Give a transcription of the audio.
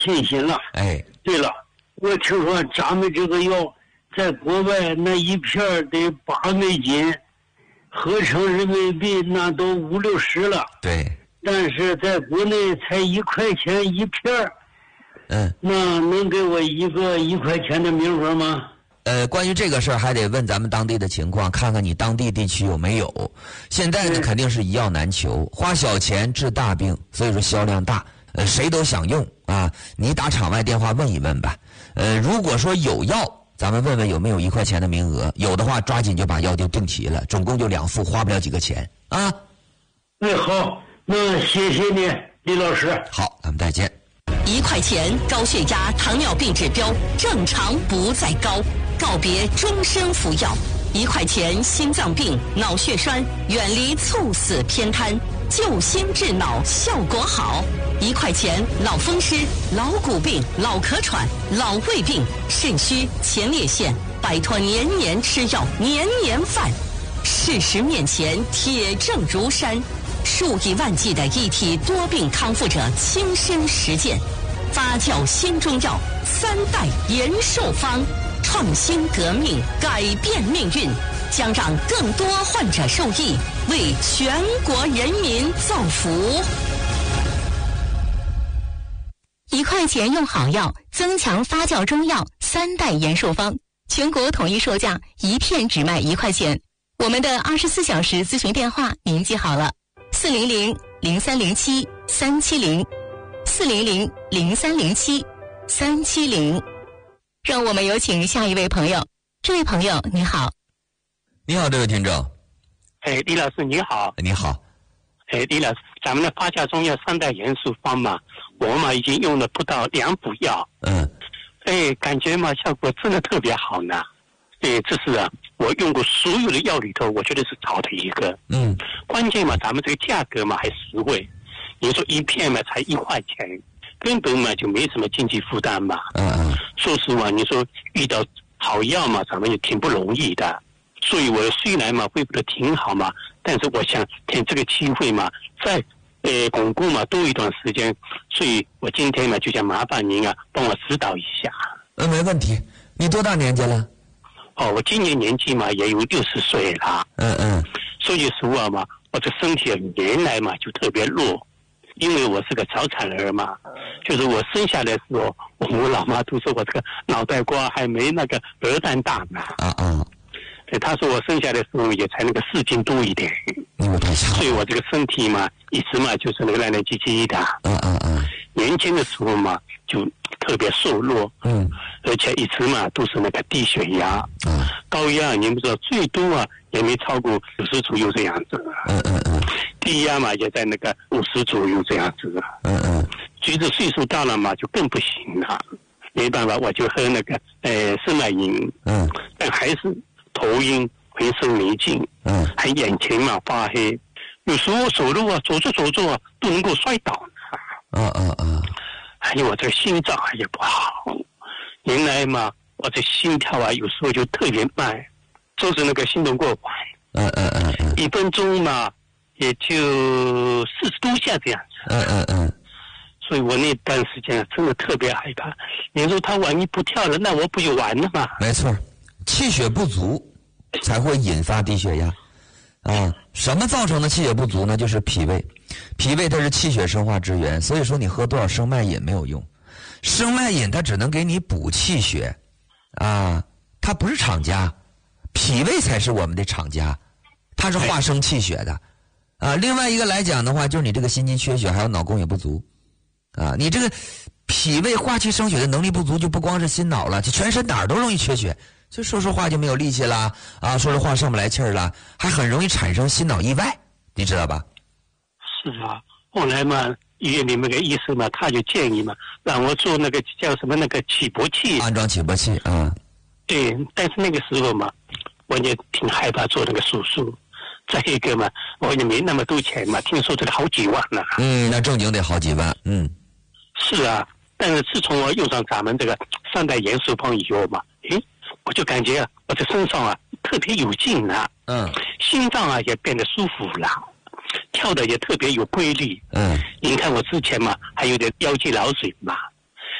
信心了。 哎， 对了，我听说咱们这个药在国外那一片得8美金，合成人民币那都5、60了。 对， 但是在国内才1块钱一片。那能给我一个1块钱的名额吗？ 关于这个事儿还得问咱们当地的情况，看看你当地地区有没有。现在呢，肯定是一药难求，花小钱治大病，所以说销量大，谁都想用啊。你打场外电话问一问吧。如果说有药，咱们问问有没有1块钱的名额，有的话抓紧就把药就订齐了，总共就2副，花不了几个钱啊。 好，那谢谢你，李老师。 好，咱们再见。 1块钱高血压、糖尿病指标正常不再高，告别终身服药。1块钱心脏病、脑血栓，远离猝死偏瘫，救心治脑效果好。1块钱脑风湿、老骨病、脑壳喘、老胃病、肾虚、前列腺，摆脱年年吃药、年年犯。事实面前，铁证如山。数以万计的一体多病康复者亲身实践，发酵新中药3代延寿方，创新革命，改变命运，将让更多患者受益，为全国人民造福。 1块钱用好药，增强发酵中药3代延寿方，全国统一售价，一片只卖1块钱。我们的24小时咨询电话您记好了，400-0307-370，400-0307-370。让我们有请下一位朋友。这位朋友你好。 你好，这位听众。 李老师你好。 你好。 李老师，咱们的发酵中药3代延寿方嘛，我们已经用了不到2补药。感觉嘛效果真的特别好呢。这是我用过所有的药里头，我觉得是好的一个。关键嘛，咱们这个价格嘛还实惠。你说一片嘛才1块钱，根本嘛就没什么经济负担嘛。说实话，你说遇到好药嘛，咱们也挺不容易的。所以我虽然嘛恢复的挺好嘛，但是我想趁这个机会嘛，再巩固嘛多一段时间。所以我今天嘛就想麻烦您帮我指导一下。 没问题。你多大年纪了？ 我今年年纪嘛也有60岁了。说句实话嘛，我这身体原来嘛就特别弱，因为我是个早产儿嘛，就是我生下来的时候，我老妈都说我这个脑袋瓜还没那个鹅蛋大呢。她说我生下来的时候也才那个4斤多一点，所以我这个身体嘛一直嘛就是那个烂烂唧唧的。年轻的时候嘛就特别瘦弱，而且一直嘛都是那个低血压，高压你们知道最多也没超过50左右这样子，低压嘛也在那个50左右这样子。随着岁数大了嘛就更不行了，没办法我就喝那个生脉饮，但还是头晕、浑身没劲，还眼前嘛发黑，有时候走路走着都能够摔倒。还有我这个心脏也不好，原来嘛我这心跳有时候就特别慢，就是那个心动过快，1分钟嘛也就40多下这样子。所以我那段时间真的特别害怕，你说他万一不跳了，那我不就完了吗？ 没错，气血不足才会引发低血压。什么造成的气血不足呢？就是脾胃。脾胃它是气血生化之源，所以说你喝多少生脉饮没有用。生脉饮它只能给你补气血，它不是厂家，脾胃才是我们的厂家，它是化生气血的。另外一个来讲的话，就是你这个心肌缺血，还有脑供血不足。你这个脾胃化气生血的能力不足，就不光是心脑了，就全身哪儿都容易缺血。就说话就没有力气啦，说话上不来气儿啦，还很容易产生心脑意外，你知道吧？ 是后来嘛，医院里面个医生嘛，他就建议嘛，让我做那个叫什么那个起搏器， 安装起搏器。 对，但是那个时候嘛，我也挺害怕做那个手术。再一个嘛，我也没那么多钱嘛，听说这个好几万呢。 那正经得好几万。 是但是自从我用上咱们这个3代延寿方以后嘛，我就感觉我这身上特别有劲了，心脏也变得舒服了，跳的也特别有规律。您看我之前嘛还有点腰肌劳损嘛，